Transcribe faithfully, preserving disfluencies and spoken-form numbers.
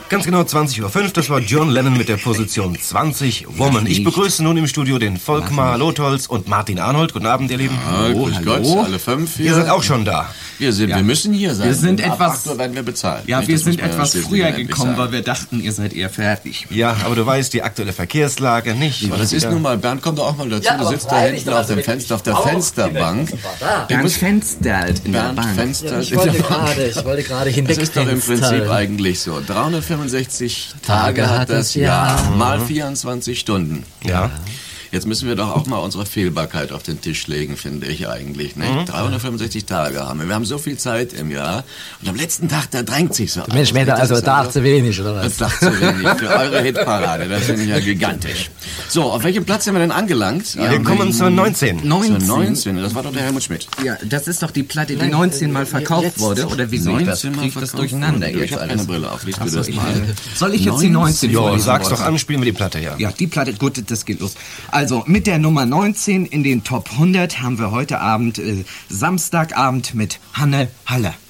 Ganz genau zwanzig Uhr fünf, das war John Lennon mit der Position zwanzig, Woman. Ich begrüße nun im Studio den Volkmar Lotholz und Martin Arnold. Guten Abend, ihr Lieben. Ja, grüß Gott, alle fünf hier. Ihr seid auch schon da. Wir, sind, Ja. wir müssen hier sein. Wir sind Ab etwas- acht Uhr werden wir bezahlt. Ja, Nicht, wir das muss sind man ja etwas schließlich früher endlich gekommen, sagen. weil wir dachten, ihr seid eher fertig. Ja, aber du weißt die aktuelle Verkehrslage nicht. Aber das ist nun mal, Bernd, komm doch auch mal dazu. Ja, du aber sitzt da freilich, hinten da auf dem hast du Fenster, auf der wirklich Fensterbank. Bernd Fenstert in der Bernd Bank. Fenster Ja, ich in der wollte Bank. gerade, ich wollte gerade Das hinweg. ist doch im Prinzip eigentlich so. dreihundertfünfundsechzig Tage hat das Jahr, mal vierundzwanzig Stunden. Ja. Jetzt müssen wir doch auch mal unsere Fehlbarkeit auf den Tisch legen, finde ich eigentlich. Nicht? Mhm. dreihundertfünfundsechzig Tage haben wir. Wir haben so viel Zeit im Jahr. Und am letzten Tag, da drängt sich so. Mensch, mir da Das also ist Tag zu wenig, oder Das was? Tag zu wenig für eure Hitparade. Das finde ich ja gigantisch. So, auf welchem Platz sind wir denn angelangt? Wir kommen zur neunzehn. Zur neunzehn. neunzehn. Das war doch der Helmut Schmidt. Ja, das ist doch die Platte, die neunzehn Mal verkauft jetzt. wurde. Oder wie sehe ich das? neunzehn Mal Krieg ich das verkauft durcheinander wurde. jetzt Ich habe alles? keine Brille auf. Lies Ach du so, das ich, mal. äh, soll ich jetzt die neunzehn Jo, vorlesen sag's wollen? doch an, spielen wir die Platte her. Ja, die Platte, gut, das geht los. Also, mit der Nummer neunzehn in den Top hundert haben wir heute Abend, äh, Samstagabend mit Hanne Haller.